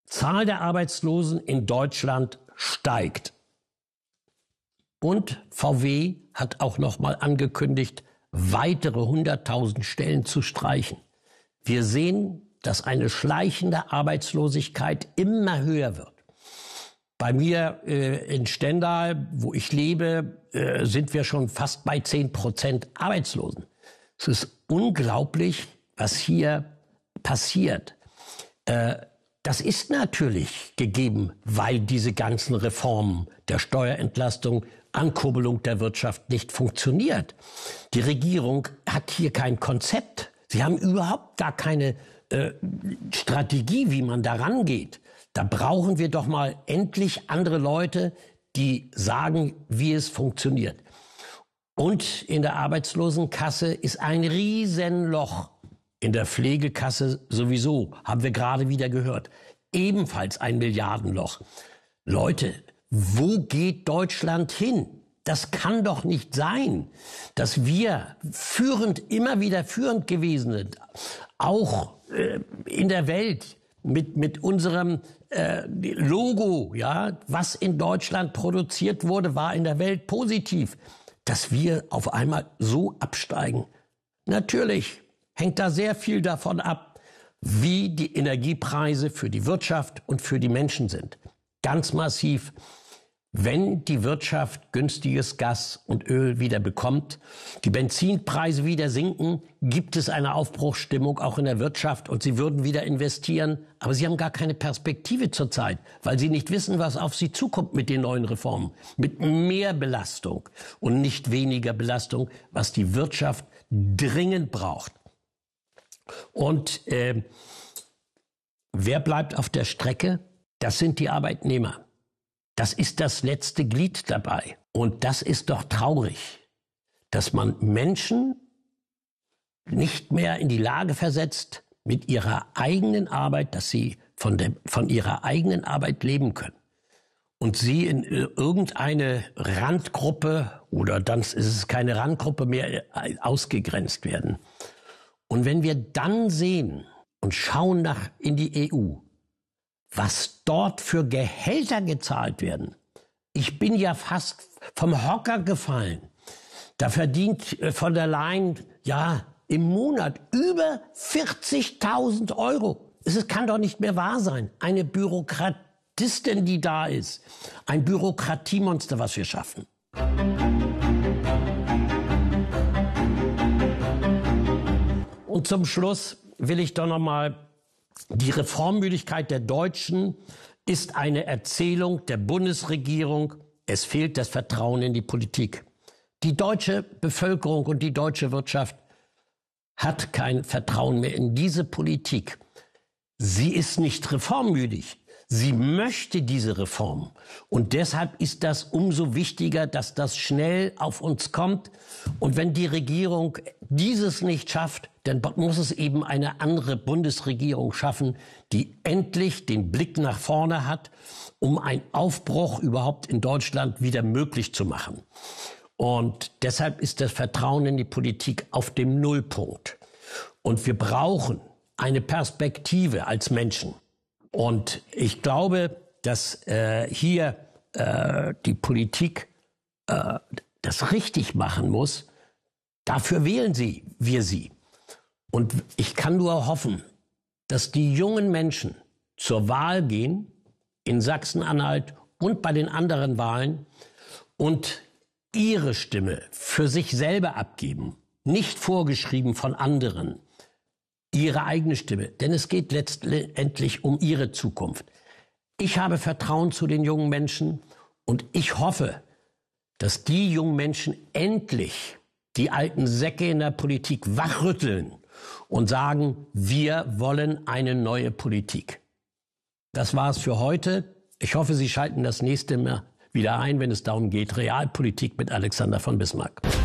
Zahl der Arbeitslosen in Deutschland steigt. Und VW hat auch noch mal angekündigt, weitere 100.000 Stellen zu streichen. Wir sehen, dass eine schleichende Arbeitslosigkeit immer höher wird. Bei mir in Stendal, wo ich lebe, sind wir schon fast bei 10% Arbeitslosen. Es ist unglaublich, was hier passiert. Das ist natürlich gegeben, weil diese ganzen Reformen der Steuerentlastung, Ankurbelung der Wirtschaft nicht funktioniert. Die Regierung hat hier kein Konzept. Sie haben überhaupt gar keine Strategie, wie man da rangeht. Da brauchen wir doch mal endlich andere Leute, die sagen, wie es funktioniert. Und in der Arbeitslosenkasse ist ein Riesenloch. In der Pflegekasse sowieso, haben wir gerade wieder gehört. Ebenfalls ein Milliardenloch. Leute, wo geht Deutschland hin? Das kann doch nicht sein, dass wir immer wieder führend gewesen sind. Auch in der Welt mit unserem Logo, ja, was in Deutschland produziert wurde, war in der Welt positiv. Dass wir auf einmal so absteigen. Natürlich hängt da sehr viel davon ab, wie die Energiepreise für die Wirtschaft und für die Menschen sind. Ganz massiv. Wenn die Wirtschaft günstiges Gas und Öl wieder bekommt, die Benzinpreise wieder sinken, gibt es eine Aufbruchsstimmung auch in der Wirtschaft und sie würden wieder investieren. Aber sie haben gar keine Perspektive zurzeit, weil sie nicht wissen, was auf sie zukommt mit den neuen Reformen. Mit mehr Belastung und nicht weniger Belastung, was die Wirtschaft dringend braucht. Und wer bleibt auf der Strecke? Das sind die Arbeitnehmer. Das ist das letzte Glied dabei. Und das ist doch traurig, dass man Menschen nicht mehr in die Lage versetzt, mit ihrer eigenen Arbeit, dass sie von ihrer eigenen Arbeit leben können. Und sie in irgendeine Randgruppe, oder dann ist es keine Randgruppe mehr, ausgegrenzt werden. Und wenn wir dann sehen und schauen in die EU, was dort für Gehälter gezahlt werden. Ich bin ja fast vom Hocker gefallen. Da verdient von der Leyen ja im Monat über 40.000 Euro. Es kann doch nicht mehr wahr sein. Eine Bürokratistin, die da ist. Ein Bürokratiemonster, was wir schaffen. Und zum Schluss will ich doch noch mal: Die Reformmüdigkeit der Deutschen ist eine Erzählung der Bundesregierung. Es fehlt das Vertrauen in die Politik. Die deutsche Bevölkerung und die deutsche Wirtschaft hat kein Vertrauen mehr in diese Politik. Sie ist nicht reformmüdig. Sie möchte diese Reform. Und deshalb ist das umso wichtiger, dass das schnell auf uns kommt. Und wenn die Regierung dieses nicht schafft, dann muss es eben eine andere Bundesregierung schaffen, die endlich den Blick nach vorne hat, um einen Aufbruch überhaupt in Deutschland wieder möglich zu machen. Und deshalb ist das Vertrauen in die Politik auf dem Nullpunkt. Und wir brauchen eine Perspektive als Menschen. Und ich glaube, dass hier die Politik das richtig machen muss. Dafür wählen wir sie. Und ich kann nur hoffen, dass die jungen Menschen zur Wahl gehen, in Sachsen-Anhalt und bei den anderen Wahlen, und ihre Stimme für sich selber abgeben, nicht vorgeschrieben von anderen. Ihre eigene Stimme, denn es geht letztendlich um ihre Zukunft. Ich habe Vertrauen zu den jungen Menschen und ich hoffe, dass die jungen Menschen endlich die alten Säcke in der Politik wachrütteln und sagen, wir wollen eine neue Politik. Das war's für heute. Ich hoffe, Sie schalten das nächste Mal wieder ein, wenn es darum geht, Realpolitik mit Alexander von Bismarck.